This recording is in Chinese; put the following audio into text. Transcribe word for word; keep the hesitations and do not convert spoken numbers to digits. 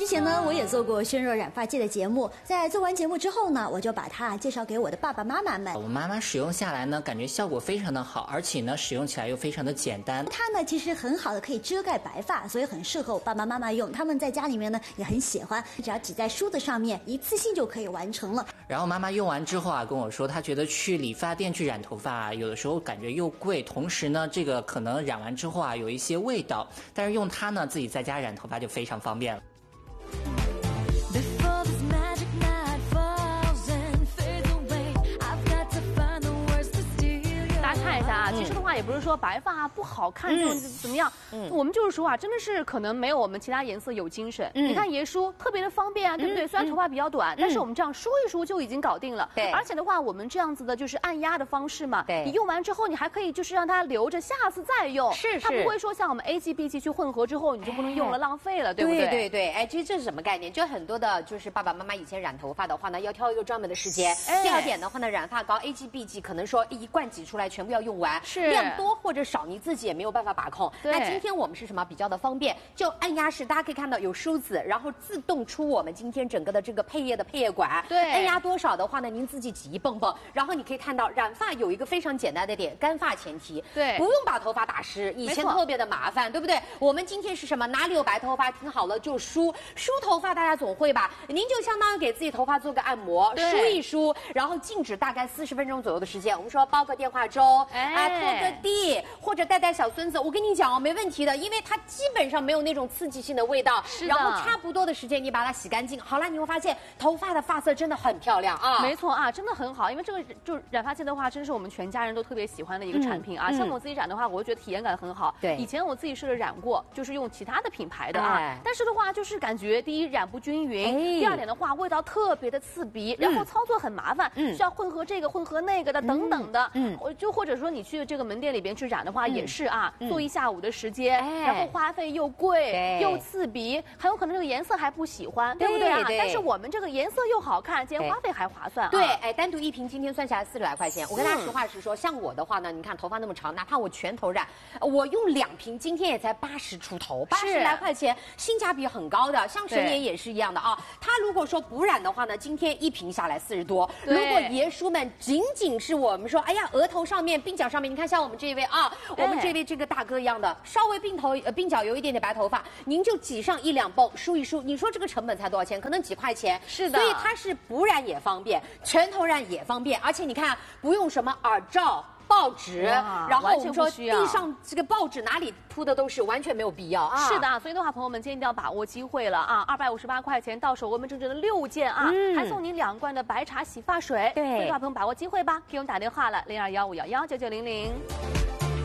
之前呢，我也做过轩若染发剂的节目，在做完节目之后呢，我就把它介绍给我的爸爸妈妈们。 我妈妈使用下来呢，感觉效果非常的好，而且呢，使用起来又非常的简单。 它呢，其实很好的可以遮盖白发，所以很适合我爸爸妈妈用。他们在家里面呢也很喜欢，只要挤在梳子上面，一次性就可以完成了。 然后妈妈用完之后啊，跟我说，她觉得去理发店去染头发啊，有的时候感觉又贵，同时呢，这个可能染完之后啊，有一些味道。但是用它呢，自己在家染头发就非常方便了。 其实的话，也不是说白发不好看就怎么样，嗯，我们就是说啊，真的是可能没有我们其他颜色有精神。嗯、你看爷梳特别的方便啊，对不对？虽然头发比较短，但是我们这样梳一梳就已经搞定了。对，而且的话，我们这样子的就是按压的方式嘛，对，你用完之后，你还可以就是让它留着，下次再用。是是，它不会说像我们 A G B G 去混合之后你就不能用了，浪费了，对不对？ 对对对，哎，其实这是什么概念？就很多的就是爸爸妈妈以前染头发的话呢，要挑一个专门的时间。第二点的话呢，染发膏 A G B G 可能说一罐挤出来全部要用完，是量多或者少你自己也没有办法把控。那今天我们是什么比较的方便？就按压式，大家可以看到有梳子，然后自动出我们今天整个的这个配液的配液管。对，按压多少的话呢，您自己挤一泵泵。然后你可以看到染发有一个非常简单的点，干发前提，对，不用把头发打湿，以前特别的麻烦，对不对？我们今天是什么？哪里有白头发，听好了就梳，梳头发大家总会吧？您就相当于给自己头发做个按摩，梳一梳，然后静止大概四十分钟左右的时间。我们说煲个电话粥，哎，拖个地。或者带带小孙子，我跟你讲哦，没问题的，因为它基本上没有那种刺激性的味道，然后差不多的时间你把它洗干净，好了，你会发现头发的发色真的很漂亮啊。 没错啊，真的很好，因为这个就染发剂的话，真是我们全家人都特别喜欢的一个产品啊。嗯、像我自己染的话，我就觉得体验感很好。对，以前我自己试着染过，就是用其他的品牌的啊，哎、但是的话就是感觉第一染不均匀，哎、第二点的话味道特别的刺鼻，然后操作很麻烦，嗯、需要混合这个混合那个的等等的，嗯，就或者说你去这个门店里边去染的话。也是啊，做一下午的时间，然后花费又贵又刺鼻，很有可能这个颜色还不喜欢，对不对啊？但是我们这个颜色又好看，兼花费还划算。 对，哎，单独一瓶今天算下来四十来块钱。我跟大家实话实说，像我的话呢，你看头发那么长，哪怕我全头染，我用两瓶今天也才八十出头，八十来块钱，性价比很高的。像神颜也是一样的啊，它如果说不染的话呢，今天一瓶下来四十多。如果爷叔们仅仅是我们说，哎呀，额头上面、鬓角上面，你看像我们这一位啊。我们这位这个大哥一样的，稍微鬓头呃鬓角有一点点白头发，您就挤上一两泵梳一梳，你说这个成本才多少钱？可能几块钱。是的，所以它是补染也方便，全头染也方便，而且你看不用什么耳罩。报纸，然后我们说地上这个报纸哪里铺的都是，完全没有必要啊。 是的，所以的话，朋友们今天一定要把握机会了啊！二百五十八块钱到手，我们整整的六件啊，嗯、还送您两罐的白茶洗发水。对，所以的话，朋友们把握机会吧，给我们打电话了，零二幺五幺幺九九零零。